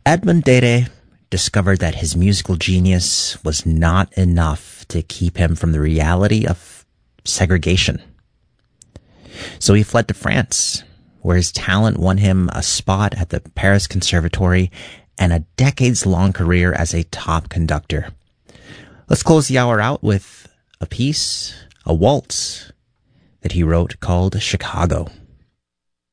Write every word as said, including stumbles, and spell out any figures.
Edmond Dede discovered that his musical genius was not enough to keep him from the reality of segregation. So he fled to France, where his talent won him a spot at the Paris Conservatory and a decades-long career as a top conductor. Let's close the hour out with a piece, a waltz, that he wrote called Chicago.